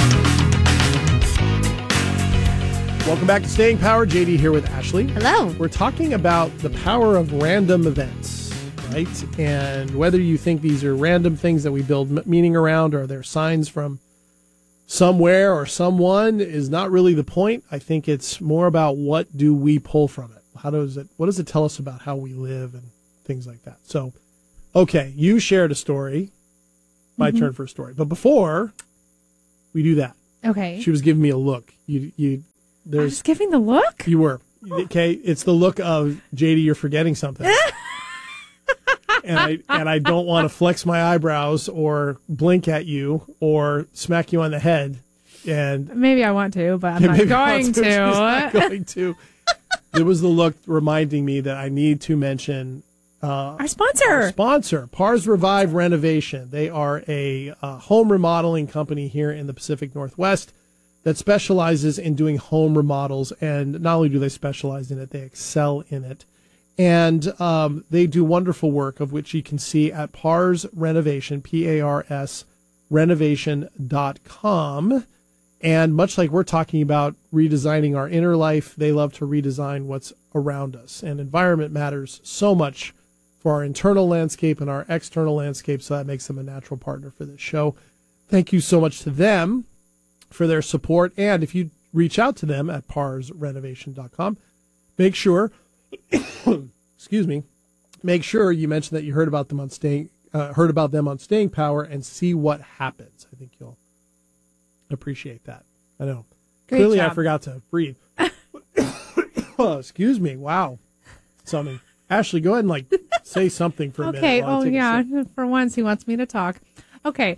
Welcome back to Staying Power. J D here with Ashley. Hello. We're talking about the power of random events, right? And whether you think these are random things that we build meaning around or they're signs from somewhere or someone is not really the point. I think it's more about what do we pull from it? How does it, what does it tell us about how we live and things like that? So Okay, you shared a story. My Mhm. turn for a story. But before we do that, Okay. she was giving me a look. You, you, I there's, was giving the look? you were. Okay, it's the look of, J D, you're forgetting something. and I and I don't want to flex my eyebrows or blink at you or smack you on the head. And Maybe I want to, but I'm not maybe going I'll do- to. she's not going to. There was the look reminding me that I need to mention uh, Our sponsor. our sponsor, Pars Revive Renovation. They are a uh, home remodeling company here in the Pacific Northwest that specializes in doing home remodels. And not only do they specialize in it, they excel in it. And um, they do wonderful work, of which you can see at Pars Renovation, P A R S, renovation dot com. And much like we're talking about redesigning our inner life, they love to redesign what's around us. And environment matters so much for our internal landscape and our external landscape, so that makes them a natural partner for this show. Thank you so much to them for their support. And if you reach out to them at pars renovation dot com, make sure, excuse me, make sure you mention that you heard about them on Staying, uh, heard about them on Staying Power, and see what happens. I think you'll appreciate that. I know. Great Clearly, job. I forgot to breathe. Oh, excuse me. Wow. Something. Ashley, go ahead and like say something for a minute. Okay. while I Oh, take a yeah. sip. For once, he wants me to talk. Okay.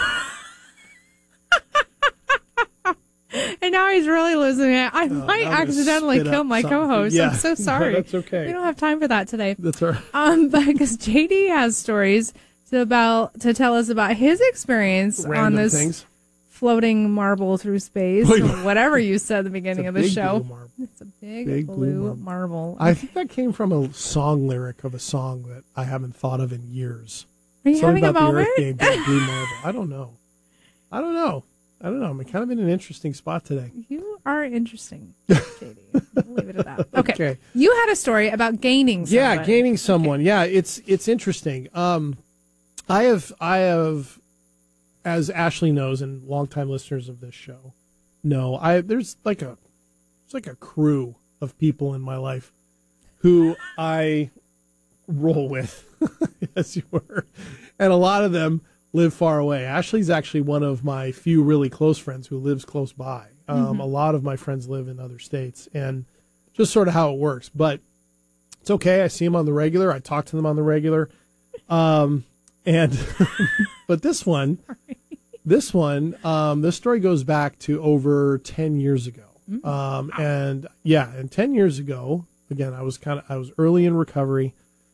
And now he's really losing it. I Oh, might I'm gonna accidentally spit kill up my something. co-host. Yeah. I'm so No, sorry. that's okay. We don't have time for that today. That's all right. Um, because J D has stories to about to tell us about his experience on Random this things. floating marble through space, Wait. or whatever you said at the beginning It's of a the big show. blue marble. It's a big, Big blue, blue marble. marble. I think that came from a song lyric of a song that I haven't thought of in years. Are you Something having a about the moment? Earth game being blue marble. I don't know. I don't know. I don't know. I'm kind of in an interesting spot today. You are interesting, J D. We'll leave it at that. Okay. Okay. You had a story about gaining someone. Yeah, gaining someone. Yeah, it's it's interesting. Um, I have I have, as Ashley knows, and longtime listeners of this show know, I there's like a it's like a crew of people in my life who I roll with, as you were, and a lot of them live far away. Ashley's actually one of my few really close friends who lives close by. Um, Mhm. A lot of my friends live in other states, and just sort of how it works. But it's okay. I see them on the regular. I talk to them on the regular. Um, and but this one, this one, um, this story goes back to over ten years ago. Um, and yeah, and ten years ago, again, I was kind of I was early in recovery.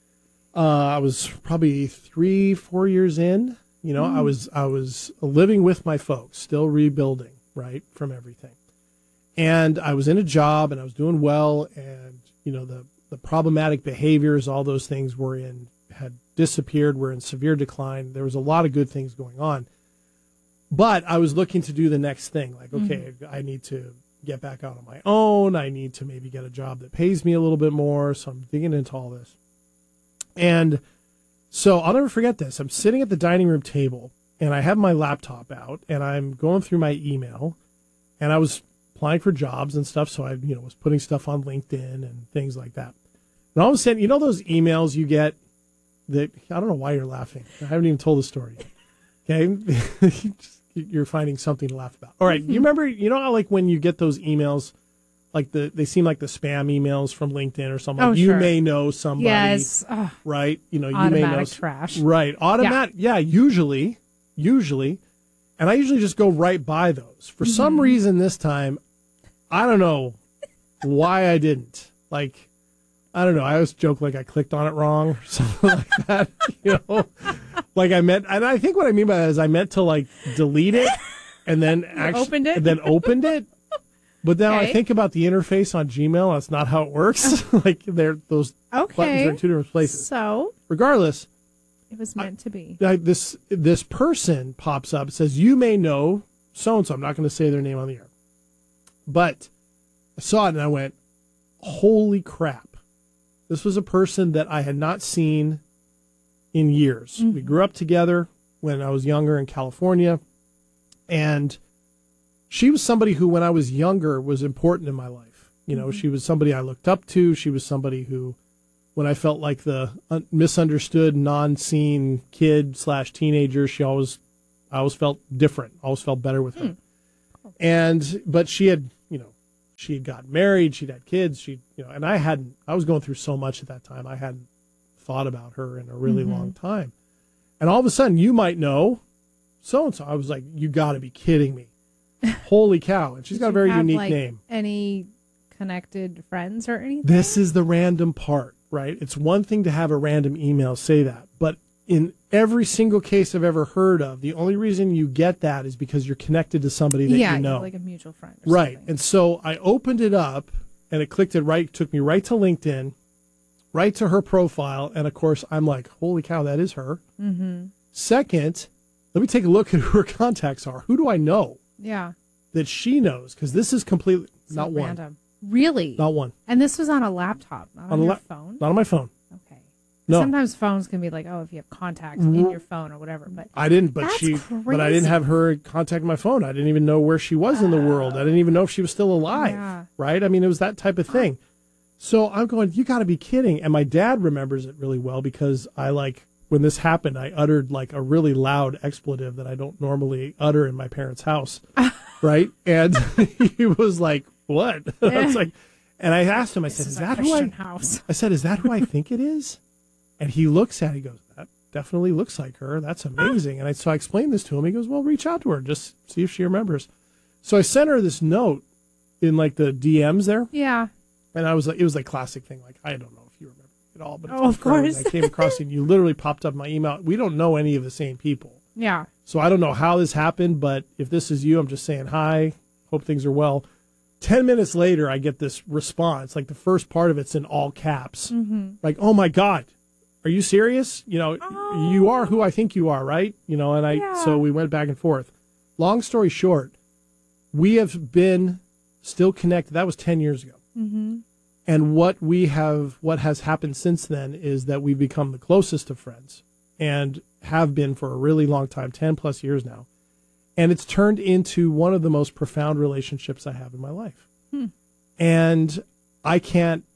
Uh, I was probably three, four years in. You know, I was I was living with my folks, still rebuilding, right, from everything. And I was in a job and I was doing well, and you know, the the problematic behaviors, all those things were in had disappeared, were in severe decline. There was a lot of good things going on. But I was looking to do the next thing, like, okay, I need to get back out on my own. I need to maybe get a job that pays me a little bit more. So I'm digging into all this. And so I'll never forget this. I'm sitting at the dining room table and I have my laptop out and I'm going through my email, and I was applying for jobs and stuff. So I, you know, was putting stuff on LinkedIn and things like that. And all of a sudden, you know, those emails you get that, I don't know why you're laughing. I haven't even told the story yet. Okay. You're finding something to laugh about. All right. You remember, you know how like when you get those emails, like the, they seem like the spam emails from LinkedIn or something. Oh, Like, you sure. may know somebody. Yes. Ugh. Right. You know, you may know. Automatic trash. Right. Automatic. Yeah. usually, usually. And I usually just go right by those. For some reason this time, I don't know why I didn't. Like, I don't know. I always joke like I clicked on it wrong or something like that. You know, like I meant, and I think what I mean by that is I meant to like delete it and then actually opened it? and then opened it. But now I Okay. think about the interface on Gmail. That's not how it works. Like they're those buttons Okay. are in two different places. So Regardless, it was meant to be. I- this this person pops up, says you may know so and so. I'm not going to say their name on the air, but I saw it and I went, "Holy crap!" This was a person that I had not seen in years. We grew up together when I was younger in California, and she was somebody who, when I was younger, was important in my life. You know, she was somebody I looked up to. She was somebody who when I felt like the un- misunderstood, non-seen kid slash teenager. She always, I always felt different. Always felt better with her. Hmm. And but she had, you know, she had gotten married. She'd had kids. She, you know, and I hadn't. I was going through so much at that time. I hadn't thought about her in a really mm-hmm. long time. And all of a sudden, you might know so and so. I was like, you got to be kidding me! Holy cow! And she's Did got a very have, unique like, name. Any connected friends or anything? This is the random part, right? It's one thing to have a random email say that, but in every single case I've ever heard of, the only reason you get that is because you're connected to somebody that yeah, you know. like a mutual friend. Or right. Something. And so I opened it up and it clicked it right, took me right to LinkedIn, right to her profile. And of course, I'm like, holy cow, that is her. Mm-hmm. Second, let me take a look at who her contacts are. Who do I know? Yeah. That she knows? Because this is completely so not random. one. Really? Not one. And this was on a laptop, not on, on your la- phone? Not on my phone. Okay. No. Sometimes phones can be like, oh, if you have contacts in your phone or whatever. But I didn't, but that's she, crazy. but I didn't have her contact my phone. I didn't even know where she was in the world. I didn't even know if she was still alive. Yeah. Right? I mean, it was that type of thing. So I'm going, you got to be kidding. And my dad remembers it really well because I like, when this happened, I uttered like a really loud expletive that I don't normally utter in my parents' house. Right? And he was like, what? I was like, and I asked him, I this said, is, is a that who Christian I, house. I said, is that who I think it is? And he looks at it, he goes, that definitely looks like her. That's amazing. And I, so I explained this to him. He goes, well, reach out to her. Just see if she remembers. So I sent her this note in like the D Ms there. Yeah. And I was like, it was like classic thing. Like, I don't know if you remember it all, but it's oh, of course. I came across it and you literally popped up my email. We don't know any of the same people. Yeah. So I don't know how this happened, but if this is you, I'm just saying hi. Hope things are well. Ten minutes later, I get this response. Like the first part of it's in all caps. Mm-hmm. Like, oh my God, are you serious? You know, oh. you are who I think you are, right? You know, and I, yeah. so we went back and forth. Long story short, we have been still connected. That was ten years ago. Mm-hmm. And what we have, what has happened since then is that we've become the closest of friends and have been for a really long time, ten plus years now. And it's turned into one of the most profound relationships I have in my life. Hmm. And I can't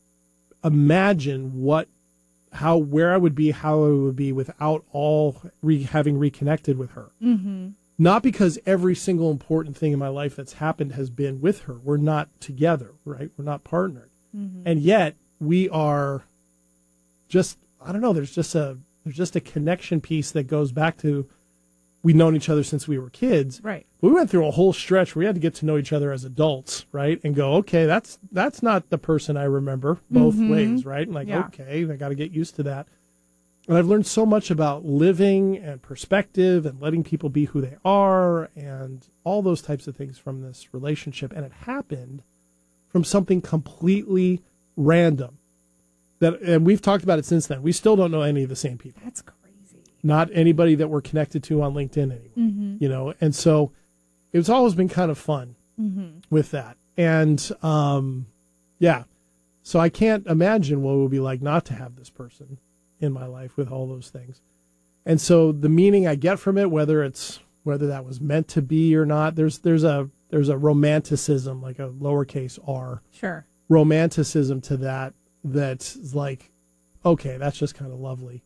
imagine what, how, where I would be, how I would be without all re, having reconnected with her. Mm-hmm. Not because every single important thing in my life that's happened has been with her. We're not together, right? We're not partnered. Mm-hmm. And yet we are just, I don't know, there's just a, there's just a connection piece that goes back to, we've known each other since we were kids. Right. We went through a whole stretch where we had to get to know each other as adults, right? And go, okay, that's that's not the person I remember both mm-hmm. ways, right? And like, yeah. okay, I got to get used to that. And I've learned so much about living and perspective and letting people be who they are and all those types of things from this relationship. And it happened from something completely random. That, and we've talked about it since then. We still don't know any of the same people. That's crazy. Not anybody that we're connected to on LinkedIn anymore, mm-hmm. you know? And so it's always been kind of fun mm-hmm. with that. And, um, yeah, so I can't imagine what it would be like not to have this person in my life with all those things. And so the meaning I get from it, whether it's, whether that was meant to be or not, there's, there's a, there's a romanticism, like a lowercase r sure romanticism to that. That's like, okay, that's just kind of lovely.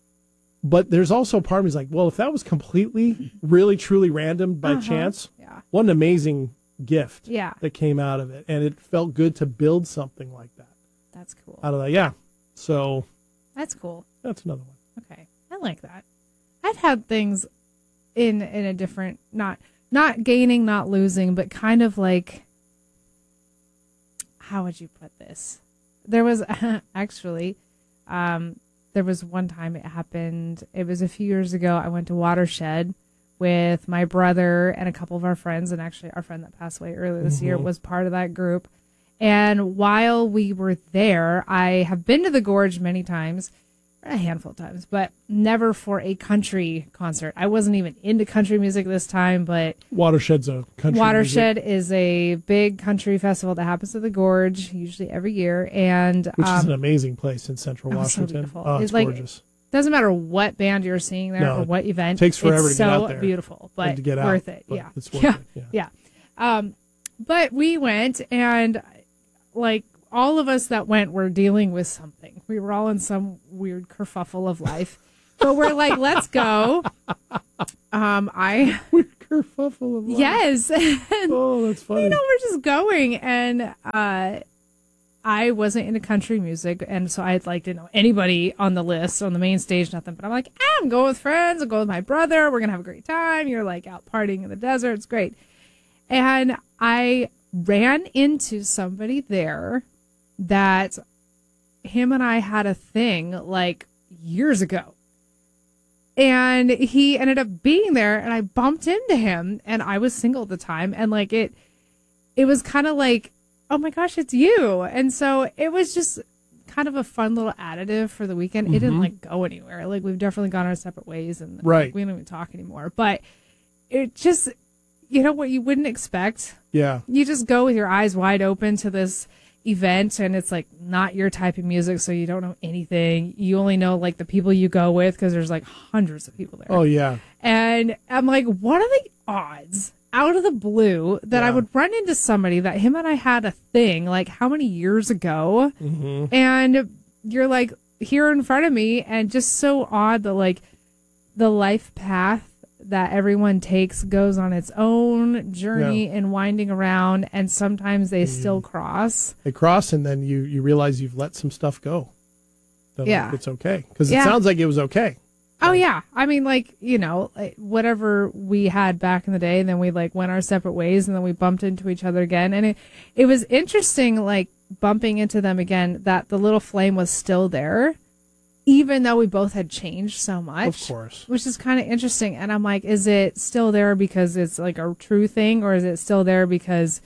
But there's also a part of me is like, well, if that was completely, really, truly random by uh-huh. chance, yeah. what an amazing gift yeah. that came out of it. And it felt good to build something like that. That's cool. Out of that, yeah. So that's cool. That's another one. Okay. I like that. I've had things in in a different, not not gaining, not losing, but kind of like, how would you put this? There was actually, um, there was one time it happened. It was a few years ago. I went to Watershed with my brother and a couple of our friends. And actually our friend that passed away earlier this mm-hmm. year was part of that group. And while we were there, I have been to the Gorge many times, a handful of times, but never for a country concert. I wasn't even into country music this time, but Watershed's a country Watershed music. is a big country festival that happens at the Gorge, usually every year, and which um, is an amazing place in Central oh, Washington. So beautiful. Oh, it's, it's like, gorgeous. Doesn't matter what band you're seeing there no, or what event. It takes forever it's to get so out there. Beautiful, but to get out, worth it. but Yeah, it's worth yeah, it. Yeah, yeah. Um, but we went and like all of us that went were dealing with something. We were all in some weird kerfuffle of life. But we're like, let's go. Um, I weird kerfuffle of life. Yes. And, oh, that's funny. You know, we're just going, and uh, I wasn't into country music, and so I'd like to know anybody on the list on the main stage, nothing. But I'm like, ah, I'm going with friends. I'm going with my brother. We're gonna have a great time. You're like out partying in the desert. It's great. And I ran into somebody there that him and I had a thing like years ago. And he ended up being there, and I bumped into him, and I was single at the time. And like it, it was kind of like, oh my gosh, it's you. And so it was just kind of a fun little additive for the weekend. Mm-hmm. It didn't like go anywhere. Like we've definitely gone our separate ways, and right. like, we don't even talk anymore. But it just, you know what you wouldn't expect. Yeah. You just go with your eyes wide open to this event, and it's like not your type of music, so you don't know anything. You only know like the people you go with, because there's like hundreds of people there. Oh yeah. And I'm like, what are the odds out of the blue that yeah. I would run into somebody that him and I had a thing like how many years ago, mm-hmm. and you're like here in front of me, and just so odd that like the life path that everyone takes goes on its own journey yeah. and winding around, and sometimes they mm. still cross. They cross, and then you, you realize you've let some stuff go. Then yeah. Like, it's okay. Because yeah. it sounds like it was okay. Oh, like, yeah. I mean, like, you know, like, whatever we had back in the day, and then we, like, went our separate ways, and then we bumped into each other again. And it, it was interesting, like, bumping into them again, that the little flame was still there, even though we both had changed so much. Of course. Which is kind of interesting. And I'm like, is it still there because it's like a true thing, or is it still there because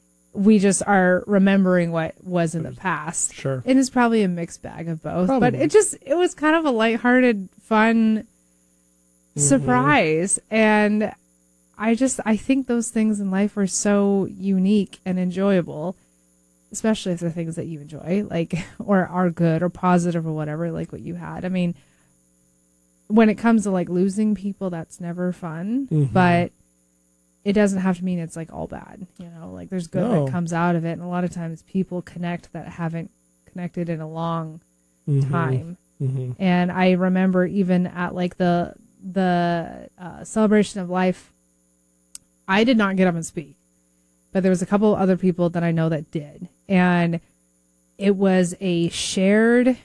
we just are remembering what was in the past? Sure. It is probably a mixed bag of both. Probably. But it just, it was kind of a lighthearted, fun mm-hmm. surprise. And I just, I think those things in life are so unique and enjoyable, especially if they're things that you enjoy, like, or are good or positive or whatever, like what you had. I mean, when it comes to like losing people, that's never fun, mm-hmm. but it doesn't have to mean it's like all bad, you know, like there's good no. that comes out of it. And a lot of times people connect that haven't connected in a long mm-hmm. time. Mm-hmm. And I remember even at like the, the uh, celebration of life, I did not get up and speak. But there was a couple other people that I know that did. And it was a shared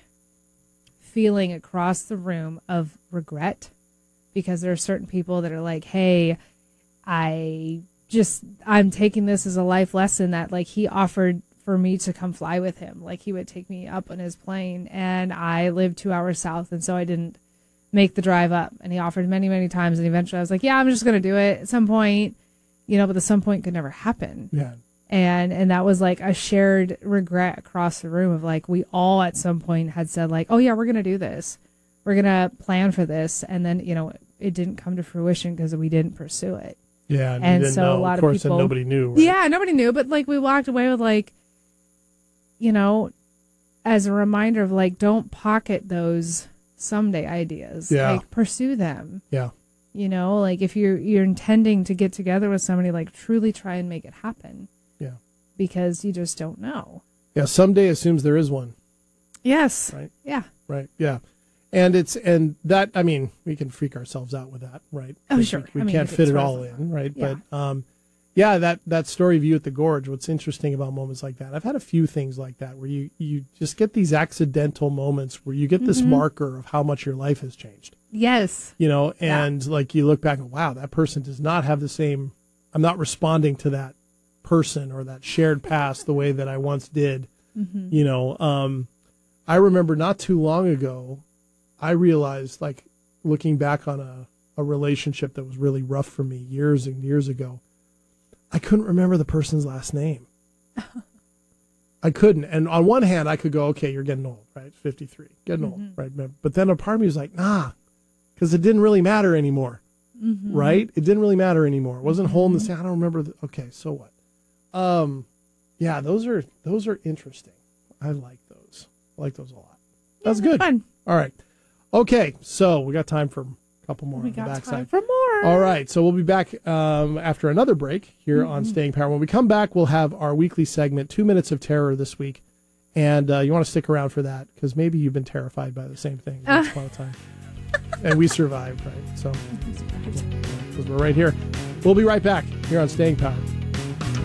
feeling across the room of regret, because there are certain people that are like, hey, I just, I'm taking this as a life lesson that like he offered for me to come fly with him. Like he would take me up on his plane, and I lived two hours south. And so I didn't make the drive up, and he offered many, many times. And eventually I was like, yeah, I'm just going to do it at some point. You know, but the some point could never happen. Yeah. And and that was like a shared regret across the room of like, we all at some point had said like, oh yeah, we're going to do this. We're going to plan for this. And then, you know, it didn't come to fruition because we didn't pursue it. Yeah. And, and you didn't so know. a lot of, course, of people, and nobody knew. Right? Yeah, nobody knew. But like we walked away with like, you know, as a reminder of like, don't pocket those someday ideas. Yeah. Like pursue them. Yeah. You know, like if you're you're intending to get together with somebody, like truly try and make it happen. Yeah. Because you just don't know. Yeah. Someday assumes there is one. Yes. Right. Yeah. Right. Yeah. And it's, and that, I mean, we can freak ourselves out with that, right? Oh, sure. We, we I mean, can't fit it all in, right? Yeah. But, um, yeah, that, that story of you at the gorge, what's interesting about moments like that, I've had a few things like that where you, you just get these accidental moments where you get this mm-hmm. marker of how much your life has changed. Yes. You know, and yeah. like you look back and wow, that person does not have the same, I'm not responding to that person or that shared past the way that I once did. Mm-hmm. You know, um, I remember not too long ago, I realized, like, looking back on a, a relationship that was really rough for me years and years ago, I couldn't remember the person's last name. I couldn't. And on one hand, I could go, okay, you're getting old, right? fifty-three, getting mm-hmm. old, right? But then a part of me was like, nah, because it didn't really matter anymore, mm-hmm. right? It didn't really matter anymore. It wasn't mm-hmm. holding the same. I don't remember. The, okay, so what? Um, yeah, those are those are interesting. I like those. I like those a lot. That's yeah, good. Fun. All right. Okay, so we got time for a couple more we on the got backside. time for more. All right, so we'll be back um, after another break here mm-hmm. on Staying Power. When we come back, we'll have our weekly segment, Two Minutes of Terror this week, And uh, you want to stick around for that because maybe you've been terrified by the same thing once upon a time. And we survived, right? So, because we're right here. We'll be right back here on Staying Power.